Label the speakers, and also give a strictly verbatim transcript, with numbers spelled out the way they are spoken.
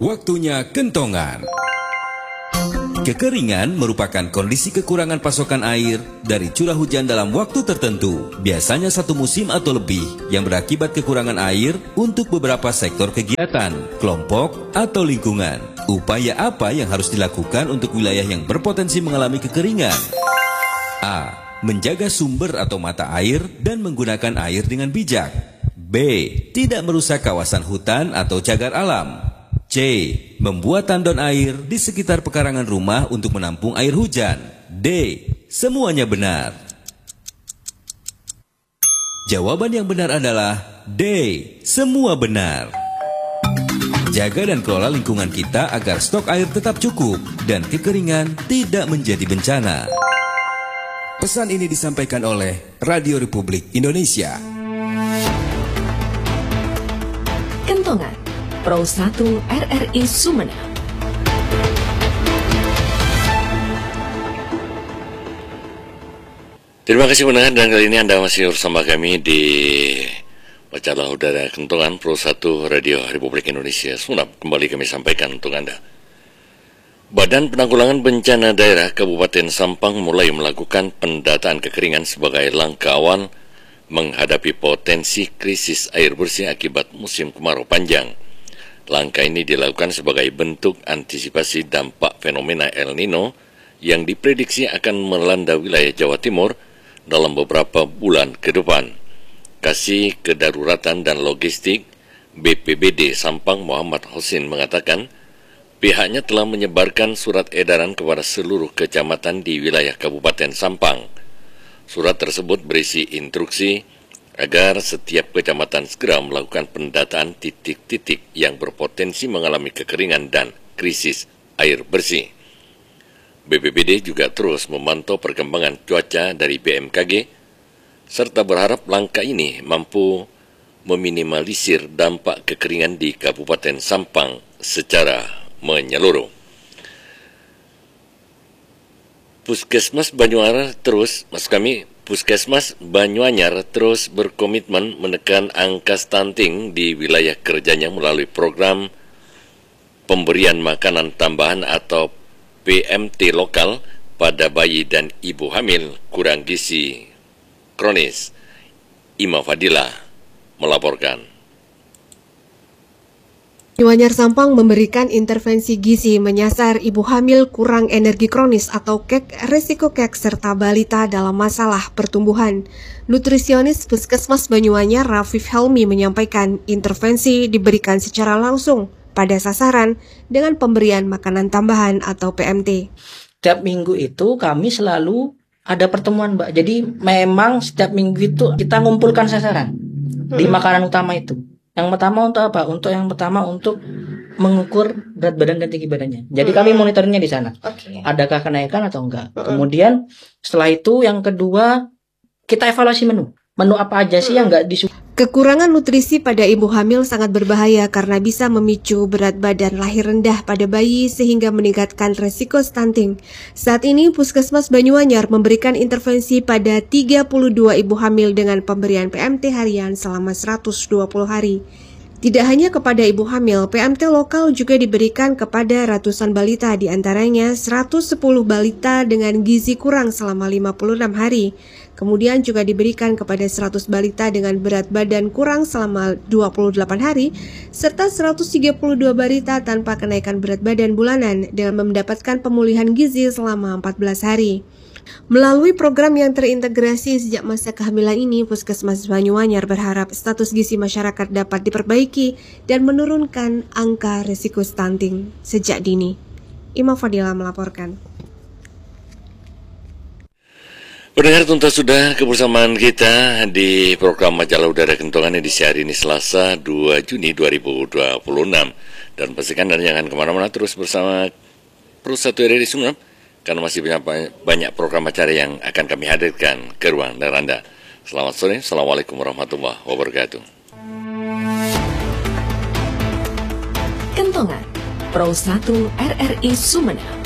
Speaker 1: Waktunya kentongan. Kekeringan merupakan kondisi kekurangan pasokan air dari curah hujan dalam waktu tertentu, biasanya satu musim atau lebih, yang berakibat kekurangan air untuk beberapa sektor kegiatan, kelompok, atau lingkungan. Upaya apa yang harus dilakukan untuk wilayah yang berpotensi mengalami kekeringan? A. Menjaga sumber atau mata air dan menggunakan air dengan bijak. B. Tidak merusak kawasan hutan atau cagar alam. C. Membuat tandon air di sekitar pekarangan rumah untuk menampung air hujan. D. Semuanya benar. Jawaban yang benar adalah D. Semua benar. Jaga dan kelola lingkungan kita agar stok air tetap cukup dan kekeringan tidak menjadi bencana. Pesan ini disampaikan oleh Radio Republik Indonesia.
Speaker 2: Kentongan Pro satu R R I Sumeneb.
Speaker 3: Terima kasih pendengar, dan kali ini Anda masih bersama kami di Wacana Udara Kentongan Pro satu Radio Republik Indonesia Sumeneb. Kembali kami sampaikan untuk Anda. Badan Penanggulangan Bencana Daerah Kabupaten Sampang mulai melakukan pendataan kekeringan sebagai langkah awal menghadapi potensi krisis air bersih akibat musim kemarau panjang. Langkah ini dilakukan sebagai bentuk antisipasi dampak fenomena El Nino yang diprediksi akan melanda wilayah Jawa Timur dalam beberapa bulan ke depan. Kasih Kedaruratan dan Logistik B P B D Sampang Muhammad Husin mengatakan pihaknya telah menyebarkan surat edaran kepada seluruh kecamatan di wilayah Kabupaten Sampang. Surat tersebut berisi instruksi agar setiap kecamatan segera melakukan pendataan titik-titik yang berpotensi mengalami kekeringan dan krisis air bersih. B P B D juga terus memantau perkembangan cuaca dari B M K G, serta berharap langkah ini mampu meminimalisir dampak kekeringan di Kabupaten Sampang secara menyeluruh. Puskesmas Banyuanyar terus, maksud kami, Puskesmas Banyuanyar terus berkomitmen menekan angka stunting di wilayah kerjanya melalui program pemberian makanan tambahan atau P M T lokal pada bayi dan ibu hamil kurang gizi kronis. Ima Fadila melaporkan.
Speaker 4: Banyuanyar Sampang memberikan intervensi gizi menyasar ibu hamil kurang energi kronis atau K E K, resiko K E K, serta balita dalam masalah pertumbuhan. Nutrisionis Puskesmas Banyuanyar Rafif Helmi menyampaikan intervensi diberikan secara langsung pada sasaran dengan pemberian makanan tambahan atau P M T.
Speaker 5: Setiap minggu itu kami selalu ada pertemuan, Mbak. Jadi memang setiap minggu itu kita ngumpulkan sasaran hmm. di makanan utama itu. Yang pertama untuk apa? Untuk yang pertama untuk mengukur berat badan dan tinggi badannya. Jadi hmm. kami monitoringnya di sana. Okay. Adakah kenaikan atau enggak? Hmm. Kemudian setelah itu yang kedua kita evaluasi menu. Menu apa aja sih hmm. yang enggak disukai?
Speaker 4: Kekurangan nutrisi pada ibu hamil sangat berbahaya karena bisa memicu berat badan lahir rendah pada bayi sehingga meningkatkan resiko stunting. Saat ini Puskesmas Banyuanyar memberikan intervensi pada tiga puluh dua ibu hamil dengan pemberian P M T harian selama seratus dua puluh hari. Tidak hanya kepada ibu hamil, P M T lokal juga diberikan kepada ratusan balita, di antaranya seratus sepuluh balita dengan gizi kurang selama lima puluh enam hari. Kemudian juga diberikan kepada seratus balita dengan berat badan kurang selama dua puluh delapan hari, serta seratus tiga puluh dua balita tanpa kenaikan berat badan bulanan dengan mendapatkan pemulihan gizi selama empat belas hari. Melalui program yang terintegrasi sejak masa kehamilan ini, Puskesmas Banyuanyar berharap status gizi masyarakat dapat diperbaiki dan menurunkan angka risiko stunting sejak dini. Ima Fadila melaporkan.
Speaker 3: Pendengar, tuntas sudah kebersamaan kita di program Majalah Udara Kentongan edisi hari ini Selasa dua Juni dua ribu dua puluh enam. Dan pastikan dan jangan kemana-mana, terus bersama Pro satu R R I Sumeneb, karena masih banyak, banyak program acara yang akan kami hadirkan ke ruang dan Anda. Selamat sore, Assalamualaikum warahmatullahi wabarakatuh.
Speaker 2: Kentongan Pro satu R R I Sumeneb.